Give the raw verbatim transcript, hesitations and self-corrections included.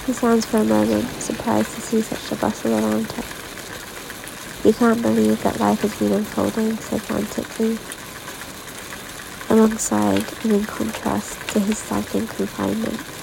He stands for a moment, surprised to see such a bustle around her. "You can't believe that life has been unfolding so frantically," alongside and in contrast to his stagnant confinement.